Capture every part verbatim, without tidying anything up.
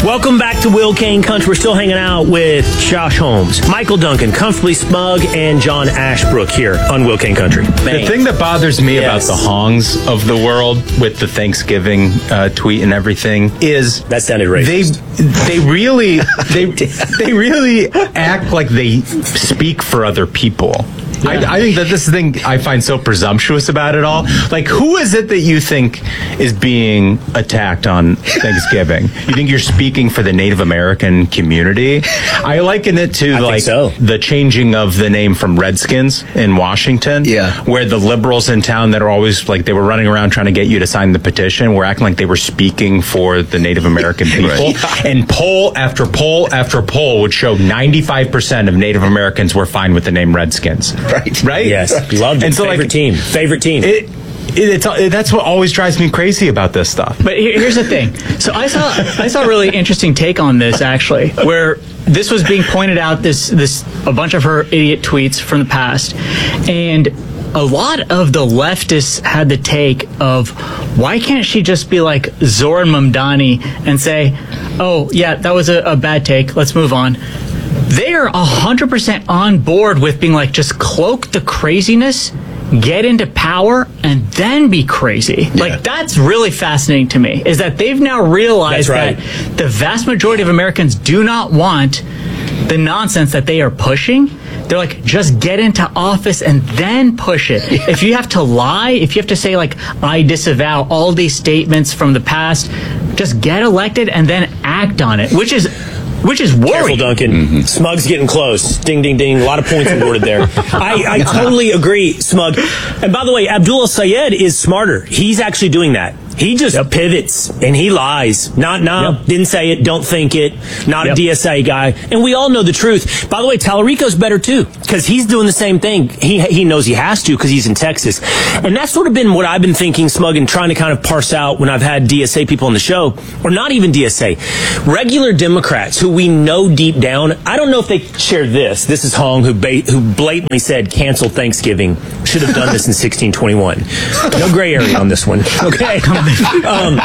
Welcome back to Will Kane Country. We're still hanging out with Josh Holmes, Michael Duncan, Comfortably Smug, and John Ashbrook here on Will Kane Country. Man. The thing that bothers me Yes. about the Hongs of the world with the Thanksgiving uh, tweet and everything is That sounded racist. They they really they they really act like they speak for other people. I, I think that this thing I find so presumptuous about it all. Like, who is it that you think is being attacked on Thanksgiving? You think you're speaking for the Native American community? I liken it to I think like so. the changing of the name from Redskins in Washington. Yeah. Where the liberals in town that are always like, they were running around trying to get you to sign the petition were acting like they were speaking for the Native American people. Right. And poll after poll after poll would show ninety-five percent of Native Americans were fine with the name Redskins. Right. Right? Yes. Loved it. And so, Favorite like, team. Favorite team. It, it, it's, it, that's what always drives me crazy about this stuff. But here, here's the thing. So I saw I saw a really interesting take on this, actually, where this was being pointed out, this this a bunch of her idiot tweets from the past, and a lot of the leftists had the take of, why can't she just be like Zoran Mamdani and say, oh yeah, that was a, a bad take, let's move on. They are one hundred percent on board with being like, just cloak the craziness, get into power, and then be crazy. Yeah. Like, that's really fascinating to me, is that they've now realized That's right. that the vast majority of Americans do not want the nonsense that they are pushing. They're like, just get into office and then push it. If you have to lie, if you have to say, like, I disavow all these statements from the past, just get elected and then act on it, which is which is Careful, worrying. Duncan. Mm-hmm. Smug's getting close. Ding, ding, ding. A lot of points awarded there. I, I totally agree, Smug. And by the way, Abdullah Sayed is smarter. He's actually doing that. He just yep. pivots and he lies. Not, nah, yep. didn't say it, don't think it, not yep. a D S A guy. And we all know the truth. By the way, Tallarico's better too, because he's doing the same thing. He he knows he has to because he's in Texas. And that's sort of been what I've been thinking, Smug, and trying to kind of parse out when I've had D S A people on the show, or not even D S A. Regular Democrats who we know deep down, I don't know if they share this. This is Hong, who, ba- who blatantly said cancel Thanksgiving. Should have done this in sixteen twenty-one. No gray area on this one. Okay. Um,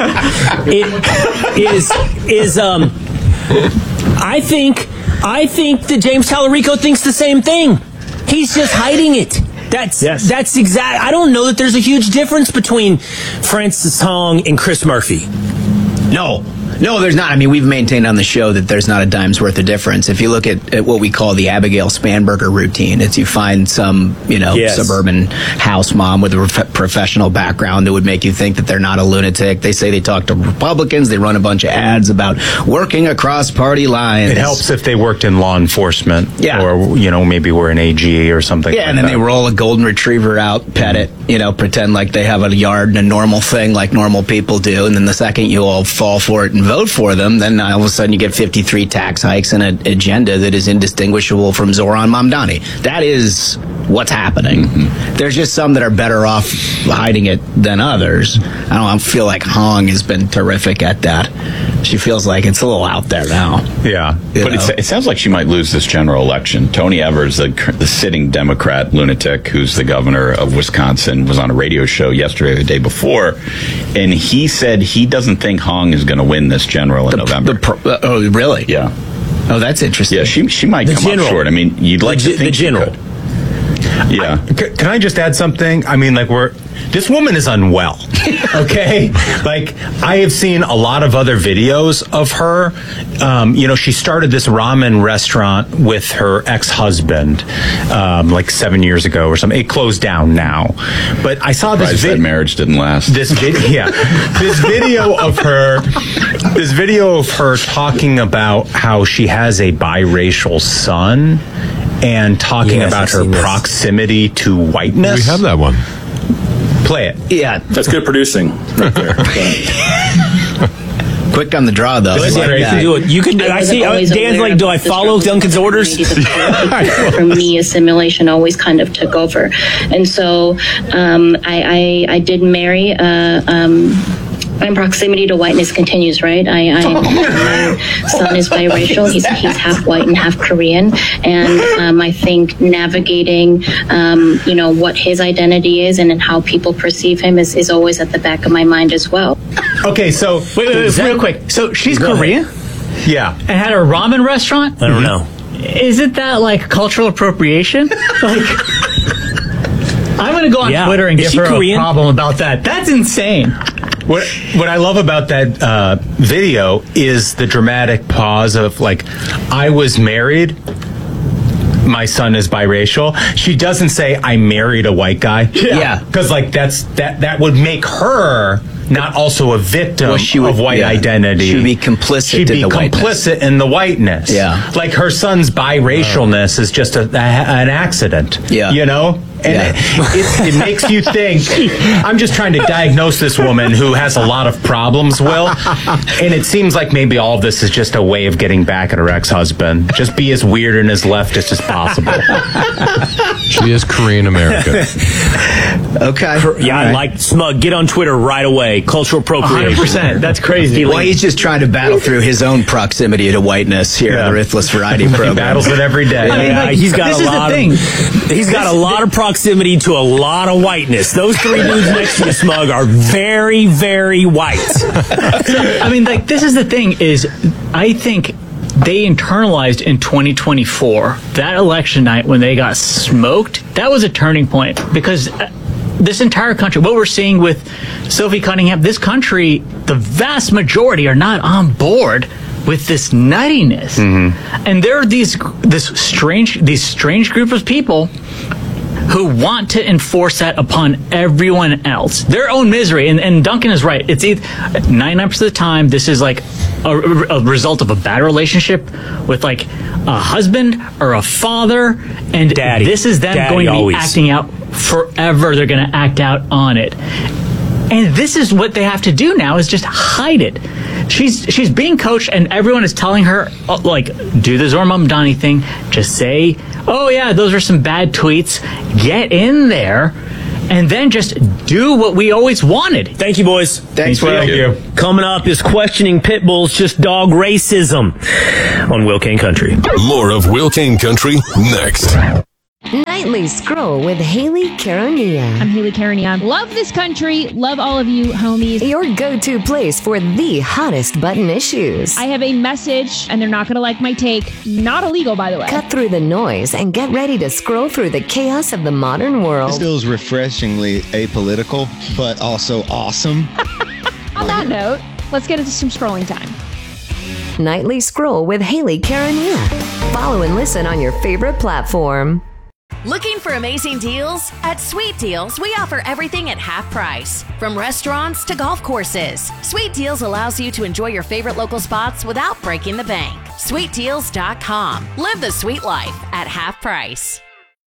it is is um. I think I think that James Tallarico thinks the same thing. He's just hiding it. That's yes. that's exact. I don't know that there's a huge difference between Francis Hong and Chris Murphy. No. No, there's not. I mean, we've maintained on the show that there's not a dime's worth of difference. If you look at, at what we call the Abigail Spanberger routine, it's you find some, you know, yes. suburban house mom with a prof- professional background that would make you think that they're not a lunatic. They say they talk to Republicans. They run a bunch of ads about working across party lines. It helps if they worked in law enforcement. Yeah. Or, you know, maybe we're an A G or something Yeah, like and then that. they roll a golden retriever out, pet it, you know, pretend like they have a yard and a normal thing like normal people do. And then the second you all fall for it and vote for them, then all of a sudden you get fifty-three tax hikes and an agenda that is indistinguishable from Zoran Mamdani. That is what's happening. Mm-hmm. There's just some that are better off hiding it than others. I don't know, I feel like Hong has been terrific at that. She feels like it's a little out there now. Yeah. But it's, it sounds like she might lose this general election. Tony Evers, the, the sitting Democrat lunatic who's the governor of Wisconsin, was on a radio show yesterday or the day before, and he said he doesn't think Hong is going to win this general in The, November. the pro, uh, oh, really? Yeah. Oh, that's interesting. Yeah, she she might The come general. up short. I mean, you'd like The, to think the general. she could. Yeah. I, can I just add something? I mean, like, we're this woman is unwell. Okay, like I have seen a lot of other videos of her. Um, you know, she started this ramen restaurant with her ex-husband, um, like seven years ago or something. It closed down now, but I saw this Surprised video. that marriage didn't last. This video, yeah, this video of her, this video of her talking about how she has a biracial son, and talking Yes, about I've her seen this. proximity to whiteness. We have that one. Play it. Yeah. That's good producing right there. Quick on the draw, though. Listen, Like you that. can do it. You can do it. I see. uh, Dan's like, do I follow Duncan's orders? For me, assimilation always kind of took over, and so um, I, I I did marry a um, My proximity to whiteness continues, right? I, I my son is biracial. He's he's half white and half Korean, and um, I think navigating, um, you know, what his identity is and how people perceive him is, is always at the back of my mind as well. Okay, so Wait, wait, wait, real quick. So she's Go Korean yeah. and had a ramen restaurant? I don't know. Isn't that like cultural appropriation? Like, I'm going to go on Yeah. Twitter and Is give she her Korean? a problem about that. That's insane. What what I love about that uh, video is the dramatic pause of like, I was married. My son is biracial. She doesn't say I married a white guy. Yeah. Because like that's that that would make her not also a victim Well, she would- of white yeah. identity. She would be complicit She'd in be the whiteness. complicit in the whiteness. Yeah. Like her son's biracialness is just a, a, an accident. Yeah. You know? And Yeah. it, it makes you think. I'm just trying to diagnose this woman who has a lot of problems, Will. And it seems like maybe all of this is just a way of getting back at her ex-husband. Just be as weird and as leftist as possible. She is Korean American. Okay. Yeah, I like Smug. Get on Twitter right away. Cultural one hundred appropriation. percent. That's crazy. Well, he's just trying to battle through his own proximity to whiteness here Yeah. in the Ruthless Variety He program. battles it every day. I mean, Yeah, like, he's got this a is the lot thing. of he's got a lot of proximity to a lot of whiteness. Those three dudes next to you, Smug, are very, very white. I mean, like, this is the thing is, I think they internalized in twenty twenty-four, that election night when they got smoked, that was a turning point because uh, this entire country, what we're seeing with Sophie Cunningham, this country, the vast majority are not on board with this nuttiness. Mm-hmm. And there are these, this strange, these strange group of people who want to enforce that upon everyone else, their own misery. And, and Duncan is right. It's either ninety-nine percent of the time, this is like a, a result of a bad relationship with like a husband or a father. And Daddy. this is them Daddy going to be always. acting out forever. They're going to act out on it. And this is what they have to do now is just hide it. She's she's being coached and everyone is telling her, oh, like, do the Zora Mamdani thing. Just say, oh, yeah, those are some bad tweets. Get in there and then just do what we always wanted. Thank you, boys. Thanks, Will. Thank you. Coming up is questioning pit bulls just dog racism on Will Kane Country. More of Will Kane Country next. Nightly Scroll with Haley Karania. I'm Haley Karania. Love this country. Love all of you, homies. Your go-to place for the hottest button issues. I have a message, and they're not going to like my take. Not illegal, by the way. Cut through the noise and get ready to scroll through the chaos of the modern world. This feels refreshingly apolitical, but also awesome. On that note, let's get into some scrolling time. Nightly Scroll with Haley Karania. Follow and listen on your favorite platform. Looking for amazing deals? At Sweet Deals, we offer everything at half price. From restaurants to golf courses, Sweet Deals allows you to enjoy your favorite local spots without breaking the bank. sweet deals dot com. Live the sweet life at half price.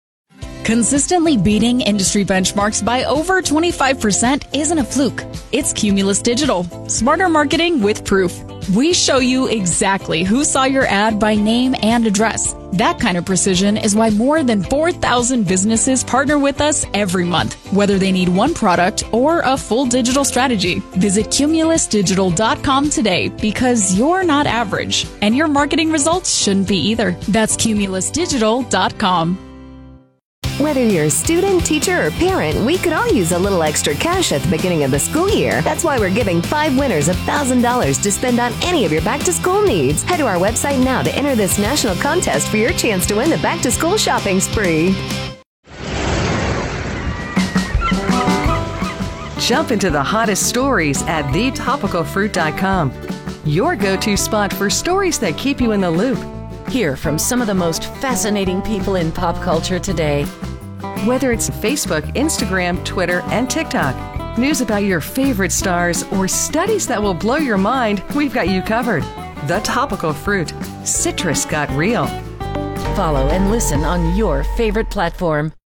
Consistently beating industry benchmarks by over twenty-five percent isn't a fluke. It's Cumulus Digital. Smarter marketing with proof. We show you exactly who saw your ad by name and address. That kind of precision is why more than four thousand businesses partner with us every month, whether they need one product or a full digital strategy. Visit cumulus digital dot com today because you're not average, and your marketing results shouldn't be either. That's cumulus digital dot com. Whether you're a student, teacher, or parent, we could all use a little extra cash at the beginning of the school year. That's why we're giving five winners one thousand dollars to spend on any of your back-to-school needs. Head to our website now to enter this national contest for your chance to win the back-to-school shopping spree. Jump into the hottest stories at the topical fruit dot com. Your go-to spot for stories that keep you in the loop. Hear from some of the most fascinating people in pop culture today. Whether it's Facebook, Instagram, Twitter, and TikTok, news about your favorite stars, or studies that will blow your mind, we've got you covered. The Topical Fruit. Citrus got real. Follow and listen on your favorite platform.